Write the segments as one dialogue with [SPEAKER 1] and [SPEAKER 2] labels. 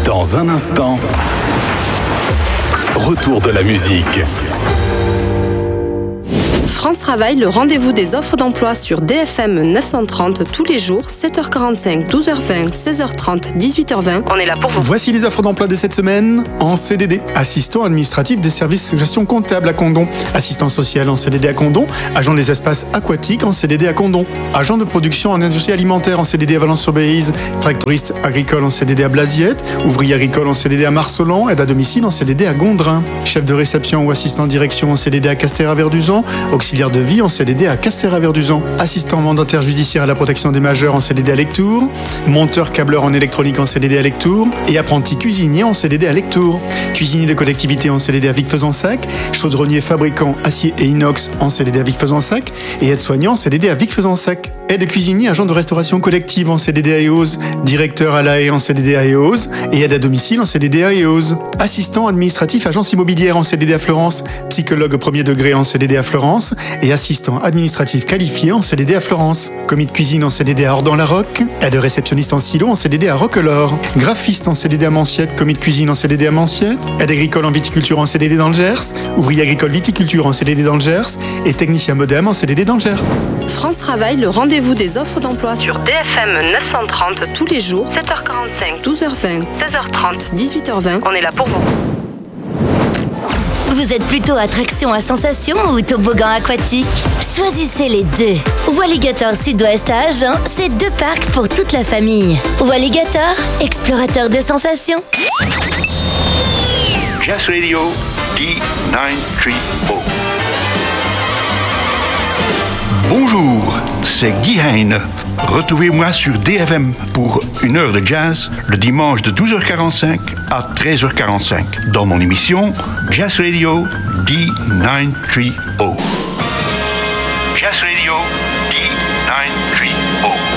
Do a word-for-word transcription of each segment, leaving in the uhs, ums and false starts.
[SPEAKER 1] Dans un instant, retour de la musique.
[SPEAKER 2] France Travail, le rendez-vous des offres d'emploi sur D F M neuf cent trente tous les jours, sept heures quarante-cinq, douze heures vingt, seize heures trente, dix-huit heures vingt. On est là pour vous.
[SPEAKER 3] Voici les offres d'emploi de cette semaine. En C D D, assistant administratif des services de gestion comptable à Condom. Assistant social en C D D à Condom. Agent des espaces aquatiques en C D D à Condom. Agent de production en industrie alimentaire en C D D à Valence-sur-Béziers. Tractoriste agricole en C D D à Blaziette. Ouvrier agricole en C D D à Marcelan. Aide à domicile en C D D à Gondrin. Chef de réception ou assistant direction en C D D à Castéra-Verduzan. Auxiliaire de vie en C D D à Castéra-Verduzan. Assistant mandataire judiciaire à la protection des majeurs en C D D à Lectoure. Monteur câbleur en électronique en C D D à Lectoure. Et apprenti cuisinier en C D D à Lectoure. Cuisinier de collectivité en C D D à Vic-Fezensac. Chaudronnier fabricant acier et inox en C D D à Vic-Fezensac. Et aide-soignant en C D D à Vic-Fezensac. Aide cuisinier, agent de restauration collective en C D D à Eose. Directeur à la haie en C D D à Eose. Et aide à domicile en C D D à Eose. Assistant administratif agence immobilière en C D D à Florence. Psychologue premier degré en C D D à Florence. Et assistant administratif qualifié en C D D à Florence. Commis de cuisine en C D D à Ordan-la-Roque. Aide réceptionniste en silo en C D D à Roquelaure. Graphiste en C D D à Manciette. Commis de cuisine en C D D à Manciette. Aide agricole en viticulture en C D D dans le Gers. Ouvrier agricole viticulture en C D D dans le Gers. Et technicien modem en C D D dans le Gers.
[SPEAKER 2] France Travail, le rendez-vous des offres d'emploi sur D F M neuf cent trente tous les jours, sept heures quarante-cinq, douze heures vingt, seize heures trente, dix-huit heures vingt. On est là pour vous.
[SPEAKER 4] Vous êtes plutôt attraction à sensation ou toboggan aquatique? Choisissez les deux. Walligator Sud-Ouest à Agen, c'est deux parcs pour toute la famille. Walligator, explorateur de sensations.
[SPEAKER 5] Jazz Radio D neuf trois zéro. Bonjour, c'est Guy Hein. Retrouvez-moi sur D F M pour une heure de jazz le dimanche de douze heures quarante-cinq à treize heures quarante-cinq dans mon émission Jazz Radio D neuf trois zéro. Jazz Radio D neuf trois zéro.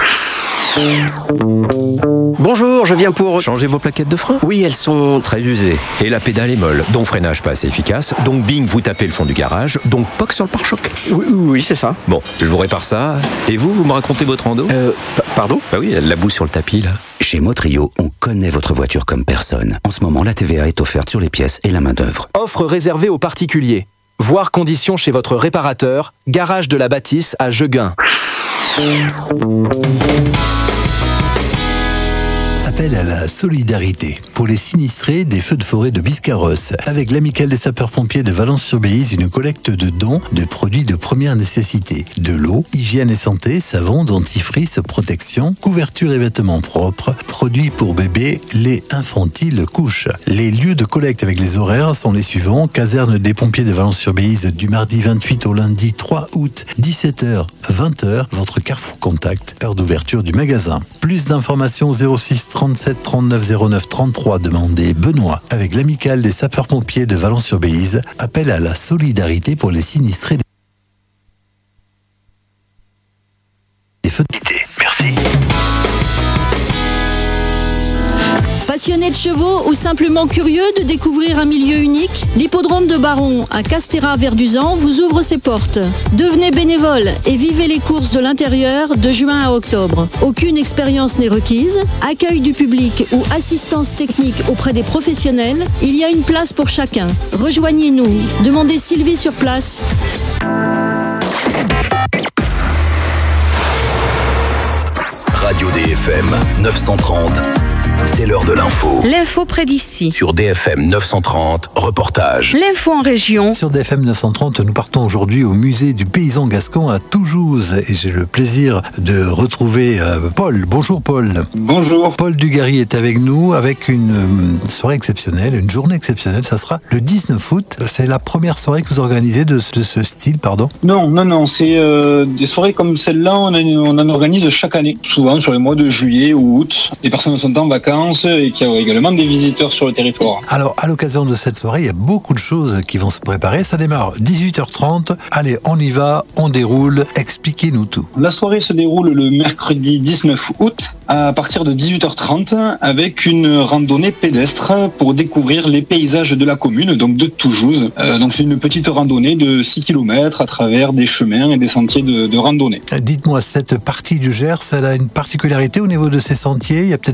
[SPEAKER 6] Bonjour, je viens pour changer vos plaquettes de frein. Oui, elles sont très usées. Et la pédale est molle, donc freinage pas assez efficace. Donc bing, vous tapez le fond du garage. Donc poc sur le pare-choc. Oui, oui, c'est ça. Bon, je vous répare ça. Et vous, vous me racontez votre rando Euh, p- pardon Bah oui, la boue sur le tapis, là.
[SPEAKER 7] Chez Motrio, on connaît votre voiture comme personne. En ce moment, la T V A est offerte sur les pièces et la main-d'œuvre.
[SPEAKER 8] Offre réservée aux particuliers. Voir conditions chez votre réparateur. Garage de la Bâtisse à Jegun.
[SPEAKER 9] Appel à la solidarité pour les sinistrés des feux de forêt de Biscarrosse. Avec l'Amicale des sapeurs-pompiers de Valence-sur-Béziers, une collecte de dons de produits de première nécessité. De l'eau, hygiène et santé, savon, dentifrice, protection, couverture et vêtements propres, produits pour bébés, lait infantile, couches. Les lieux de collecte avec les horaires sont les suivants. Caserne des pompiers de Valence-sur-Béziers du mardi vingt-huit au lundi trois août, dix-sept heures, vingt heures, votre Carrefour Contact, heure d'ouverture du magasin. Plus d'informations zéro six trente-sept trente-neuf zéro neuf trente-trois, demandez Benoît. Avec l'Amicale des sapeurs-pompiers de Valence-sur-Béziers, appel à la solidarité pour les sinistrés des feux de l'été. Merci.
[SPEAKER 10] Passionné de chevaux ou simplement curieux de découvrir un milieu unique, l'hippodrome de Baron à Castéra-Verduzan vous ouvre ses portes. Devenez bénévole et vivez les courses de l'intérieur de juin à octobre. Aucune expérience n'est requise, accueil du public ou assistance technique auprès des professionnels, il y a une place pour chacun. Rejoignez-nous, demandez Sylvie sur place.
[SPEAKER 1] Radio D F M neuf cent trente, c'est l'heure de l'info.
[SPEAKER 11] L'info près d'ici.
[SPEAKER 1] Sur D F M neuf cent trente, reportage.
[SPEAKER 11] L'info en région.
[SPEAKER 9] Sur D F M neuf cent trente, nous partons aujourd'hui au musée du paysan gascon à Toujouz et j'ai le plaisir de retrouver euh, Paul. Bonjour Paul.
[SPEAKER 12] Bonjour.
[SPEAKER 9] Paul Dugarry est avec nous avec une euh, soirée exceptionnelle, une journée exceptionnelle. Ça sera le dix-neuf août. C'est la première soirée que vous organisez de, de ce style, pardon?
[SPEAKER 12] Non, non, non. C'est euh, des soirées comme celle-là, on, a, on en organise chaque année, souvent sur les mois de juillet ou août. Les personnes sont en vacances et qu'il y a également des visiteurs sur le territoire.
[SPEAKER 9] Alors, à l'occasion de cette soirée, il y a beaucoup de choses qui vont se préparer. Ça démarre dix-huit heures trente. Allez, on y va, on déroule. Expliquez-nous tout.
[SPEAKER 12] La soirée se déroule le mercredi dix-neuf août à partir de dix-huit heures trente avec une randonnée pédestre pour découvrir les paysages de la commune, donc de Toujouz. Euh, donc c'est une petite randonnée de six kilomètres à travers des chemins et des sentiers de, de randonnée.
[SPEAKER 9] Dites-moi, cette partie du Gers, elle a une particularité au niveau de ces sentiers. Il y a peut-être des choses qu'on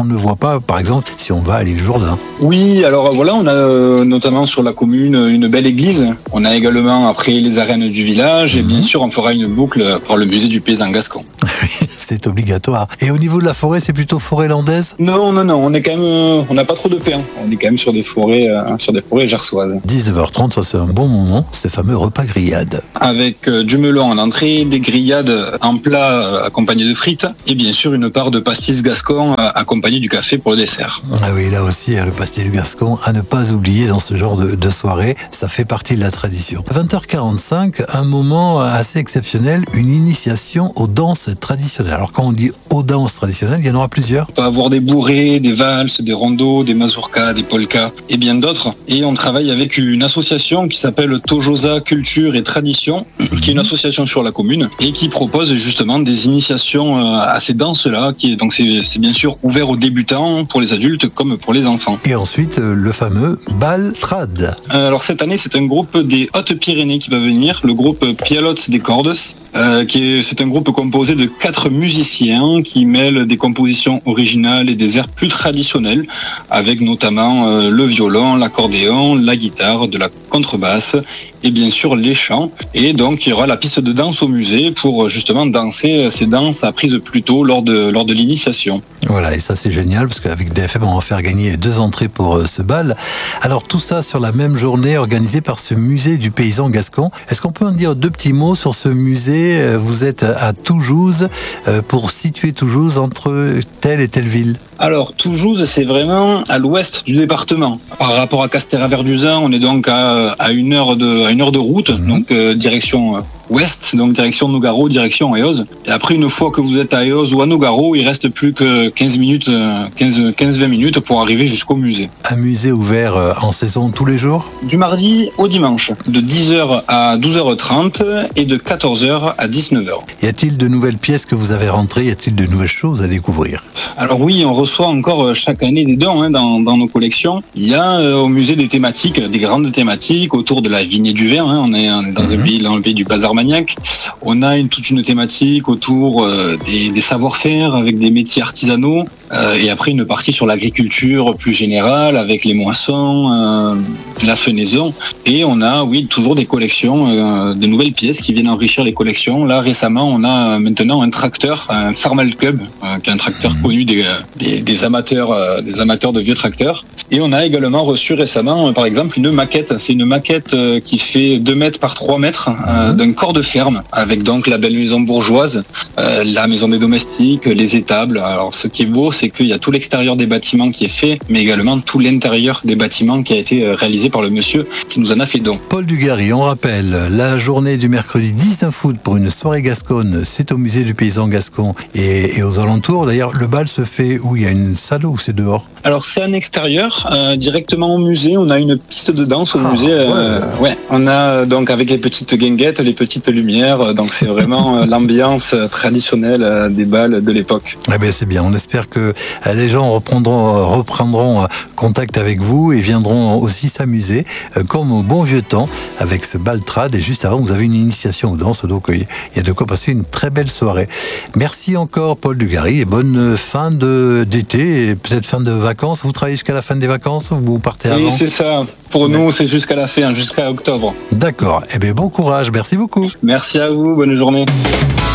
[SPEAKER 9] ne voit pas, par exemple, si on va à l'île Jourdain.
[SPEAKER 12] Oui, alors voilà, on a euh, notamment sur la commune une belle église. On a également après les arènes du village et mmh. bien sûr on fera une boucle par le musée du paysan gascon.
[SPEAKER 9] C'est obligatoire. Et au niveau de la forêt, c'est plutôt forêt landaise ?
[SPEAKER 12] Non, non, non, on est quand même, euh, on n'a pas trop de pain. On est quand même sur des forêts, euh, sur des forêts gersoises.
[SPEAKER 9] dix-neuf heures trente, ça c'est un bon moment, ces fameux repas grillades.
[SPEAKER 12] Avec euh, du melon en entrée, des grillades en plat euh, accompagnées de frites et bien sûr une part de pastis gascon euh, accompagnée du café pour le dessert.
[SPEAKER 9] Ah oui, là aussi, le pastis gascon à ne pas oublier dans ce genre de, de soirée, ça fait partie de la tradition. vingt heures quarante-cinq, un moment assez exceptionnel, une initiation aux danses traditionnelles. Alors quand on dit aux danses traditionnelles, il y en aura plusieurs.
[SPEAKER 12] On va avoir des bourrées, des valses, des rondos, des mazurkas, des polkas et bien d'autres. Et on travaille avec une association qui s'appelle Tojosa Culture et Tradition, qui est une association sur la commune et qui propose justement des initiations à ces danses-là. Qui est, donc c'est, c'est bien sûr ouvert aux débutants, pour les adultes comme pour les enfants.
[SPEAKER 9] Et ensuite, le fameux bal trad.
[SPEAKER 12] Alors cette année, c'est un groupe des Hautes-Pyrénées qui va venir, le groupe Pialotes des Cordes, euh, qui est, c'est un groupe composé de quatre musiciens qui mêlent des compositions originales et des airs plus traditionnels, avec notamment euh, le violon, l'accordéon, la guitare, de la contrebasse et bien sûr les chants. Et donc il y aura la piste de danse au musée pour justement danser ces danses apprises plus tôt lors de, lors de l'initiation.
[SPEAKER 9] Voilà, et ça c'est génial parce qu'avec D F M on va faire gagner deux entrées pour ce bal. Alors tout ça sur la même journée organisée par ce musée du paysan gascon. Est-ce qu'on peut en dire deux petits mots sur ce musée ? Vous êtes à Toujouz, pour situer Toujouz entre telle et telle ville.
[SPEAKER 12] Alors Toujouz, c'est vraiment à l'ouest du département. Par rapport à Castéra-Verduzan, on est donc à, à une heure de à une heure de route, mmh. donc euh, direction euh, ouest, donc direction Nogaro, direction Eoz. Et après, une fois que vous êtes à Eoz ou à Nogaro, il reste plus que quinze minutes, quinze à vingt minutes pour arriver jusqu'au musée.
[SPEAKER 9] Un musée ouvert en saison tous les jours ?
[SPEAKER 12] Du mardi au dimanche, de dix heures à douze heures trente et de quatorze heures à dix-neuf heures.
[SPEAKER 9] Y a-t-il de nouvelles pièces que vous avez rentrées ? Y a-t-il de nouvelles choses à découvrir ?
[SPEAKER 12] Alors oui, on reçoit encore chaque année des dons hein, dans, dans nos collections. Il y a euh, au musée des thématiques, des grandes thématiques autour de la vigne et du vin. Hein. On est, on est dans, mmh. un pays, dans le pays du bazar maniaque. On a une, toute une thématique autour euh, des, des savoir-faire avec des métiers artisanaux euh, et après une partie sur l'agriculture plus générale avec les moissons, euh, la fenaison. Et on a, oui, toujours des collections, euh, de nouvelles pièces qui viennent enrichir les collections. Là, récemment, on a maintenant un tracteur, un Farmal Cub, euh, qui est un tracteur mmh. connu des, des, des amateurs, euh, des amateurs de vieux tracteurs. Et on a également reçu récemment, euh, par exemple, une maquette. C'est une maquette euh, qui fait deux mètres par trois mètres euh, d'un corps de ferme, avec donc la belle maison bourgeoise, euh, la maison des domestiques, les étables. Alors ce qui est beau, c'est qu'il y a tout l'extérieur des bâtiments qui est fait, mais également tout l'intérieur des bâtiments qui a été réalisé par le monsieur qui nous en a fait don.
[SPEAKER 9] Paul Dugarry, on rappelle, la journée du mercredi dix-neuf août pour une soirée gasconne, c'est au musée du paysan gascon et, et aux alentours. D'ailleurs, le bal se fait où ? Il y a une salle ou c'est dehors ?
[SPEAKER 12] Alors c'est en extérieur, euh, directement au musée. On a une piste de danse au ah, musée. Euh, ouais. ouais, on a donc avec les petites guinguettes, les petites lumières. Donc c'est vraiment l'ambiance traditionnelle des bals de l'époque.
[SPEAKER 9] Eh bien c'est bien. On espère que les gens reprendront, reprendront contact avec vous et viendront aussi s'amuser comme au bon vieux temps avec ce bal trad. Et juste avant, vous avez une initiation aux danses. Donc il y a de quoi passer une très belle soirée. Merci encore Paul Dugarry et bonne fin de, d'été et peut-être fin de vacances. Vous travaillez jusqu'à la fin des vacances ou vous partez avant ?
[SPEAKER 12] Oui, c'est ça. Pour nous, c'est jusqu'à la fin, jusqu'à octobre.
[SPEAKER 9] D'accord. Eh bien, bon courage. Merci beaucoup.
[SPEAKER 12] Merci à vous. Bonne journée.